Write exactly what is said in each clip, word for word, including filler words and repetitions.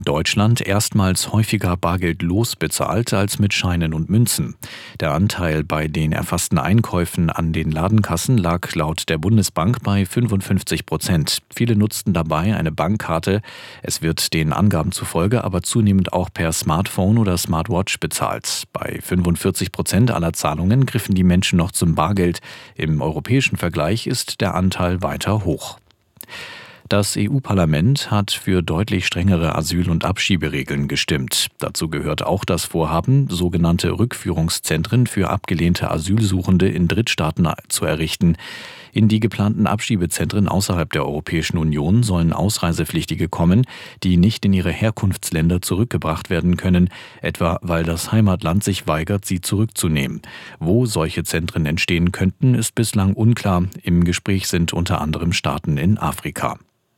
Deutschland erstmals häufiger bargeldlos bezahlt als mit Scheinen und Münzen. Der Anteil bei den erfassten Einkäufen an den Ladenkassen lag laut der Bundesbank bei fünfundfünfzig Prozent. Viele nutzten dabei eine Bankkarte. Es wird den Angaben zufolge aber zunehmend auch per Smartphone oder Smartwatch bezahlt. Bei fünfundvierzig Prozent aller Zahlungen griffen die Menschen noch zum Bargeld. Im europäischen Vergleich ist der Anteil weiter hoch. Das E U-Parlament hat für deutlich strengere Asyl- und Abschieberegeln gestimmt. Dazu gehört auch das Vorhaben, sogenannte Rückführungszentren für abgelehnte Asylsuchende in Drittstaaten zu errichten. In die geplanten Abschiebezentren außerhalb der Europäischen Union sollen Ausreisepflichtige kommen, die nicht in ihre Herkunftsländer zurückgebracht werden können, etwa weil das Heimatland sich weigert, sie zurückzunehmen. Wo solche Zentren entstehen könnten, ist bislang unklar. Im Gespräch sind unter anderem Staaten in Afrika.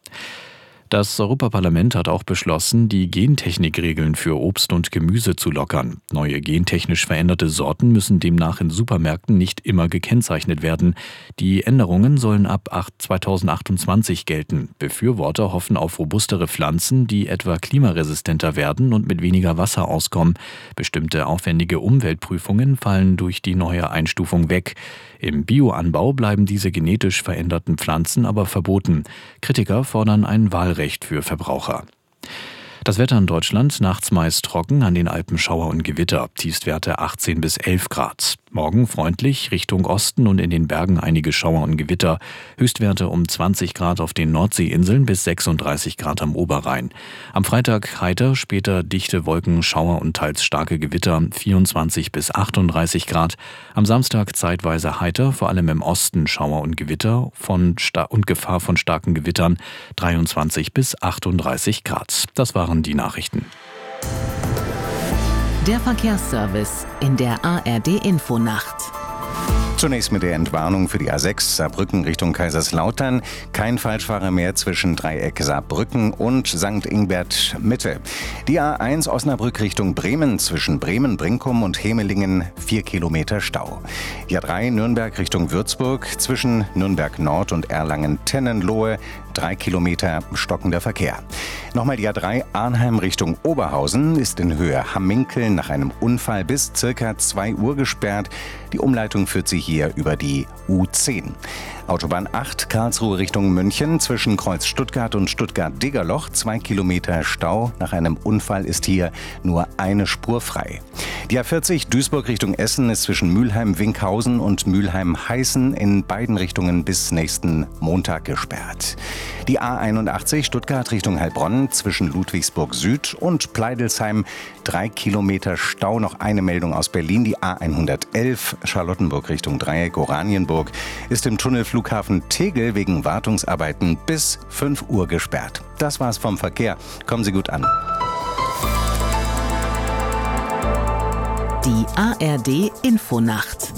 Das Europaparlament hat auch beschlossen, die Gentechnikregeln für Obst und Gemüse zu lockern. Neue gentechnisch veränderte Sorten müssen demnach in Supermärkten nicht immer gekennzeichnet werden. Die Änderungen sollen ab zweitausendachtundzwanzig gelten. Befürworter hoffen auf robustere Pflanzen, die etwa klimaresistenter werden und mit weniger Wasser auskommen. Bestimmte aufwendige Umweltprüfungen fallen durch die neue Einstufung weg. Im Bioanbau bleiben diese genetisch veränderten Pflanzen aber verboten. Kritiker fordern ein Wahlrecht für Verbraucher. Das Wetter in Deutschland, nachts meist trocken, an den Alpen Schauer und Gewitter, Tiefstwerte achtzehn bis elf Grad. Morgen freundlich, Richtung Osten und in den Bergen einige Schauer und Gewitter. Höchstwerte um zwanzig Grad auf den Nordseeinseln bis sechsunddreißig Grad am Oberrhein. Am Freitag heiter, später dichte Wolken, Schauer und teils starke Gewitter, vierundzwanzig bis achtunddreißig Grad. Am Samstag zeitweise heiter, vor allem im Osten Schauer und Gewitter von Sta- und Gefahr von starken Gewittern, dreiundzwanzig bis achtunddreißig Grad. Das waren die Nachrichten. Der Verkehrsservice in der A R D-Infonacht. Zunächst mit der Entwarnung für die A sechs Saarbrücken Richtung Kaiserslautern. Kein Falschfahrer mehr zwischen Dreieck Saarbrücken und Sankt Ingbert Mitte. Die A eins Osnabrück Richtung Bremen zwischen Bremen-Brinkum und Hemelingen vier Kilometer Stau. Die A drei Nürnberg Richtung Würzburg zwischen Nürnberg Nord und Erlangen-Tennenlohe drei Kilometer stockender Verkehr. Nochmal die A drei Arnheim Richtung Oberhausen ist in Höhe Hamminkel nach einem Unfall bis circa zwei Uhr gesperrt. Die Umleitung führt sie hier über die U zehn. Autobahn acht Karlsruhe Richtung München zwischen Kreuz Stuttgart und Stuttgart-Degerloch zwei Kilometer Stau. Nach einem Unfall ist hier nur eine Spur frei. Die A vierzig Duisburg Richtung Essen ist zwischen Mülheim-Winkhausen und Mülheim-Heißen in beiden Richtungen bis nächsten Montag gesperrt. Die A einundachtzig Stuttgart Richtung Heilbronn zwischen Ludwigsburg Süd und Pleidelsheim drei Kilometer Stau. Noch eine Meldung aus Berlin. Die A hundertelf Charlottenburg Richtung Dreieck Oranienburg ist im Tunnelflughafen Tegel wegen Wartungsarbeiten bis fünf Uhr gesperrt. Das war's vom Verkehr. Kommen Sie gut an. Die A R D-Infonacht.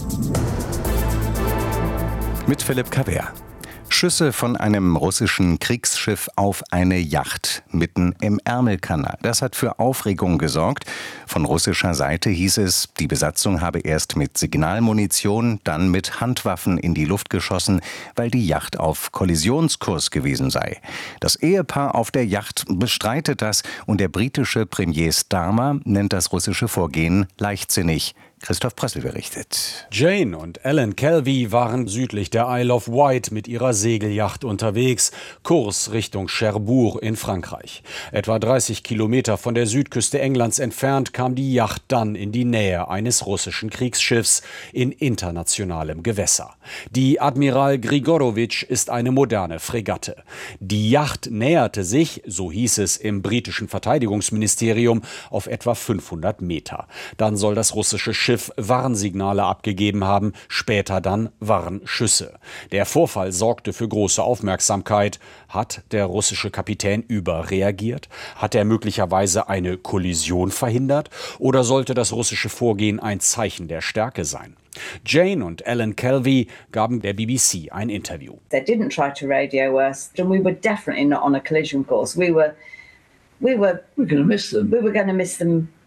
Mit Philipp Kaber. Schüsse von einem russischen Kriegsschiff auf eine Yacht mitten im Ärmelkanal. Das hat für Aufregung gesorgt. Von russischer Seite hieß es, die Besatzung habe erst mit Signalmunition, dann mit Handwaffen in die Luft geschossen, weil die Yacht auf Kollisionskurs gewesen sei. Das Ehepaar auf der Yacht bestreitet das und der britische Premier Starmer nennt das russische Vorgehen leichtsinnig. Christoph Prössl berichtet. Jane und Alan Kelvey waren südlich der Isle of Wight mit ihrer Segelyacht unterwegs, Kurs Richtung Cherbourg in Frankreich. Etwa dreißig Kilometer von der Südküste Englands entfernt kam die Yacht dann in die Nähe eines russischen Kriegsschiffs in internationalem Gewässer. Die Admiral Grigorowitsch ist eine moderne Fregatte. Die Yacht näherte sich, so hieß es im britischen Verteidigungsministerium, auf etwa fünfhundert Meter. Dann soll das russische Schiff Warnsignale abgegeben haben, später dann Warnschüsse. Der Vorfall sorgte für große Aufmerksamkeit. Hat der russische Kapitän überreagiert? Hat er möglicherweise eine Kollision verhindert? Oder sollte das russische Vorgehen ein Zeichen der Stärke sein? Jane und Alan Kelvey gaben der B B C ein Interview. They didn't try to radio us, and we were definitely not on a collision course. We were, we were, we're going to miss them. We were going to miss them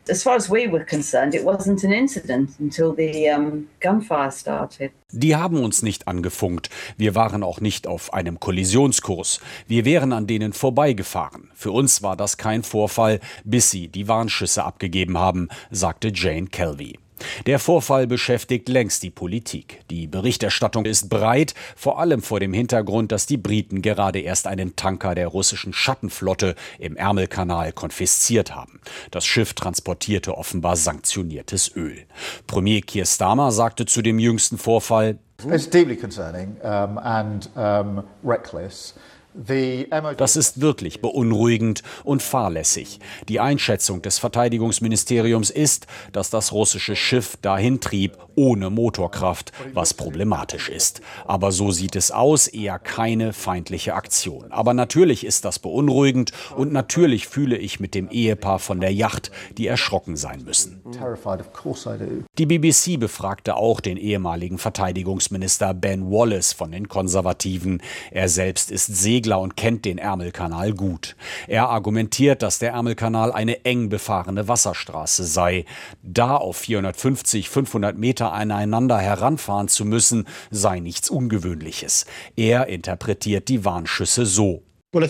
As far as we were concerned, it wasn't an incident until the um, gunfire started. Die haben uns nicht angefunkt. Wir waren auch nicht auf einem Kollisionskurs. Wir wären an denen vorbeigefahren. Für uns war das kein Vorfall, bis sie die Warnschüsse abgegeben haben, sagte Jane Kelvey. Der Vorfall beschäftigt längst die Politik. Die Berichterstattung ist breit, vor allem vor dem Hintergrund, dass die Briten gerade erst einen Tanker der russischen Schattenflotte im Ärmelkanal konfisziert haben. Das Schiff transportierte offenbar sanktioniertes Öl. Premier Keir Starmer sagte zu dem jüngsten Vorfall: It's deeply concerning um, and um, reckless. Das ist wirklich beunruhigend und fahrlässig. Die Einschätzung des Verteidigungsministeriums ist, dass das russische Schiff dahin trieb, ohne Motorkraft, was problematisch ist. Aber so sieht es aus, eher keine feindliche Aktion. Aber natürlich ist das beunruhigend und natürlich fühle ich mit dem Ehepaar von der Yacht, die erschrocken sein müssen. Die B B C befragte auch den ehemaligen Verteidigungsminister Ben Wallace von den Konservativen. Er selbst ist Segler und kennt den Ärmelkanal gut. Er argumentiert, dass der Ärmelkanal eine eng befahrene Wasserstraße sei. Da auf vierhundertfünfzig, fünfhundert Meter aneinander heranfahren zu müssen, sei nichts Ungewöhnliches. Er interpretiert die Warnschüsse so: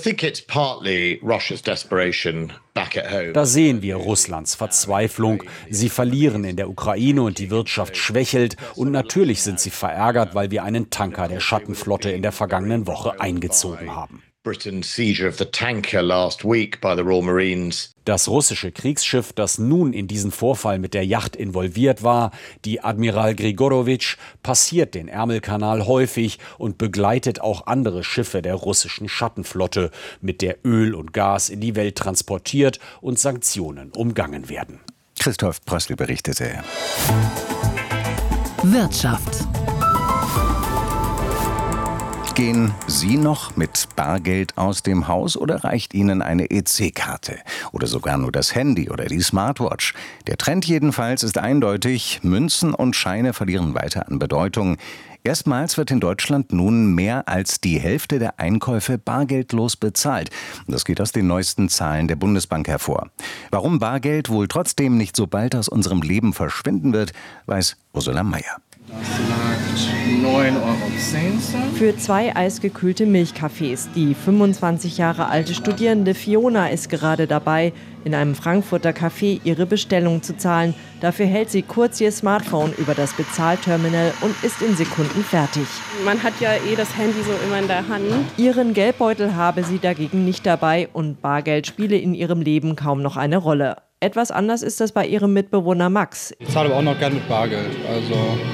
Da sehen wir Russlands Verzweiflung. Sie verlieren in der Ukraine und die Wirtschaft schwächelt. Und natürlich sind sie verärgert, weil wir einen Tanker der Schattenflotte in der vergangenen Woche eingezogen haben. Das russische Kriegsschiff, das nun in diesen Vorfall mit der Yacht involviert war, die Admiral Grigorowitsch, passiert den Ärmelkanal häufig und begleitet auch andere Schiffe der russischen Schattenflotte, mit der Öl und Gas in die Welt transportiert und Sanktionen umgangen werden. Christoph Prössl berichtete. Wirtschaft. Gehen Sie noch mit Bargeld aus dem Haus oder reicht Ihnen eine E C-Karte? Oder sogar nur das Handy oder die Smartwatch? Der Trend jedenfalls ist eindeutig, Münzen und Scheine verlieren weiter an Bedeutung. Erstmals wird in Deutschland nun mehr als die Hälfte der Einkäufe bargeldlos bezahlt. Das geht aus den neuesten Zahlen der Bundesbank hervor. Warum Bargeld wohl trotzdem nicht so bald aus unserem Leben verschwinden wird, weiß Ursula Meier. neun Euro zehn. Für zwei eisgekühlte Milchkaffees. Die fünfundzwanzig Jahre alte Studierende Fiona ist gerade dabei, in einem Frankfurter Café ihre Bestellung zu zahlen. Dafür hält sie kurz ihr Smartphone über das Bezahlterminal und ist in Sekunden fertig. Man hat ja eh das Handy so immer in der Hand. Ihren Geldbeutel habe sie dagegen nicht dabei und Bargeld spiele in ihrem Leben kaum noch eine Rolle. Etwas anders ist das bei ihrem Mitbewohner Max. Ich zahle aber auch noch gerne mit Bargeld, also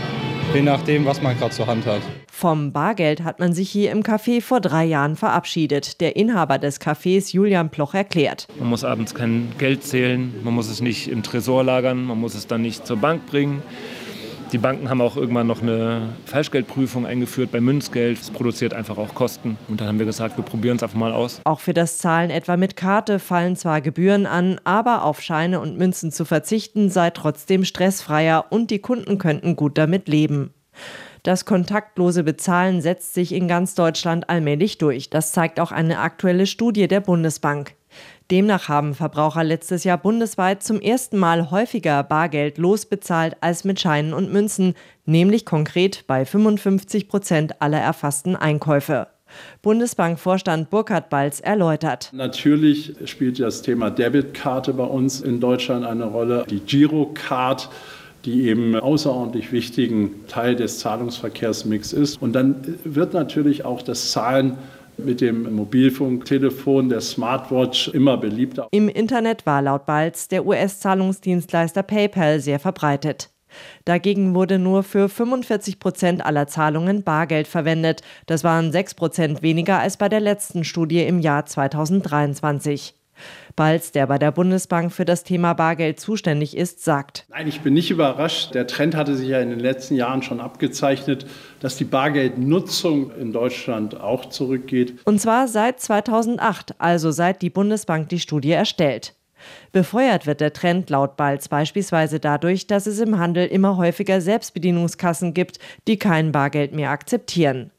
je nachdem, was man gerade zur Hand hat. Vom Bargeld hat man sich hier im Café vor drei Jahren verabschiedet. Der Inhaber des Cafés, Julian Ploch, erklärt. Man muss abends kein Geld zählen, man muss es nicht im Tresor lagern, man muss es dann nicht zur Bank bringen. Die Banken haben auch irgendwann noch eine Falschgeldprüfung eingeführt bei Münzgeld. Das produziert einfach auch Kosten. Und dann haben wir gesagt, wir probieren es einfach mal aus. Auch für das Zahlen etwa mit Karte fallen zwar Gebühren an, aber auf Scheine und Münzen zu verzichten sei trotzdem stressfreier und die Kunden könnten gut damit leben. Das kontaktlose Bezahlen setzt sich in ganz Deutschland allmählich durch. Das zeigt auch eine aktuelle Studie der Bundesbank. Demnach haben Verbraucher letztes Jahr bundesweit zum ersten Mal häufiger Bargeld losbezahlt als mit Scheinen und Münzen, nämlich konkret bei fünfundfünfzig Prozent aller erfassten Einkäufe. Bundesbankvorstand Burkhard Balz erläutert. Natürlich spielt das Thema Debitkarte bei uns in Deutschland eine Rolle. Die Girocard, die eben außerordentlich wichtigen Teil des Zahlungsverkehrsmix ist. Und dann wird natürlich auch das Zahlen mit dem Mobilfunktelefon, der Smartwatch immer beliebter. Im Internet war laut Balz der U S-Zahlungsdienstleister PayPal sehr verbreitet. Dagegen wurde nur für fünfundvierzig Prozent aller Zahlungen Bargeld verwendet. Das waren sechs Prozent weniger als bei der letzten Studie im Jahr zweitausenddreiundzwanzig. Balz, der bei der Bundesbank für das Thema Bargeld zuständig ist, sagt: Nein, ich bin nicht überrascht. Der Trend hatte sich ja in den letzten Jahren schon abgezeichnet, dass die Bargeldnutzung in Deutschland auch zurückgeht. Und zwar seit zweitausendacht, also seit die Bundesbank die Studie erstellt. Befeuert wird der Trend laut Balz beispielsweise dadurch, dass es im Handel immer häufiger Selbstbedienungskassen gibt, die kein Bargeld mehr akzeptieren.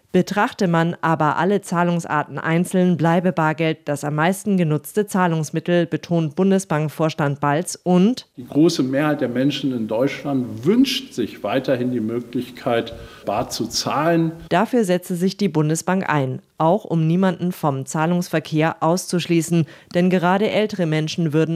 Betrachte man aber alle Zahlungsarten einzeln, bleibe Bargeld das am meisten genutzte Zahlungsmittel, betont Bundesbankvorstand Balz. Und die große Mehrheit der Menschen in Deutschland wünscht sich weiterhin die Möglichkeit, bar zu zahlen. Dafür setze sich die Bundesbank ein, auch um niemanden vom Zahlungsverkehr auszuschließen. Denn gerade ältere Menschen würden